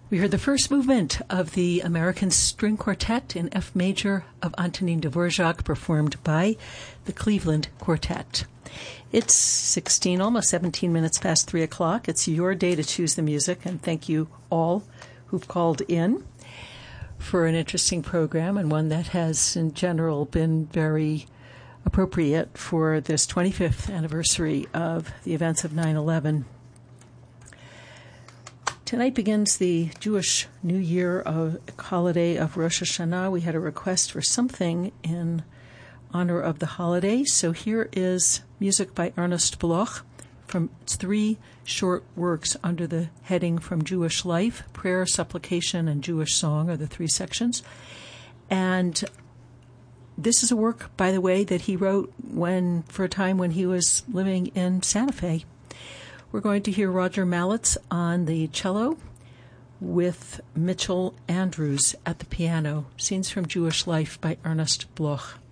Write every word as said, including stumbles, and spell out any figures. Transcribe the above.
We heard the first movement of the American String Quartet in F major of Antonin Dvorak, performed by the Cleveland Quartet. It's sixteen, almost seventeen minutes past three o'clock. It's your day to choose the music, and thank you all who've called in for an interesting program, and one that has, in general, been very appropriate for this twenty-fifth anniversary of the events of nine eleven. Tonight begins the Jewish New Year of holiday of Rosh Hashanah. We had a request for something in honor of the holiday, so here is music by Ernest Bloch from three short works under the heading From Jewish Life. Prayer, Supplication, and Jewish Song are the three sections. And this is a work, by the way, that he wrote when for a time when he was living in Santa Fe. We're going to hear Roger Mallitz on the cello with Mitchell Andrews at the piano. Scenes from Jewish Life by Ernest Bloch.